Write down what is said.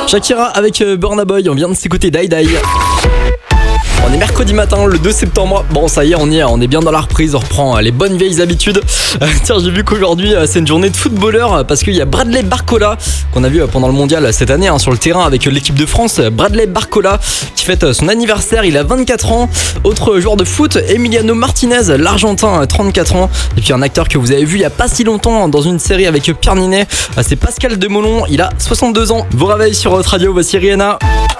Shakira avec Burna Boy, on vient de s'écouter Die Die. On est mercredi matin, le 2 septembre. Bon, ça y est, on est bien dans la reprise. On reprend les bonnes vieilles habitudes. Tiens, j'ai vu qu'aujourd'hui, c'est une journée de footballeur parce qu'il y a Bradley Barcola qu'on a vu pendant le mondial cette année sur le terrain avec l'équipe de France. Bradley Barcola qui fête son anniversaire. Il a 24 ans. Autre joueur de foot, Emiliano Martinez, l'Argentin, 34 ans. Et puis un acteur que vous avez vu il y a pas si longtemps dans une série avec Pierre Ninet, c'est Pascal Demolon. Il a 62 ans. Vos réveils sur votre radio, voici Rihanna.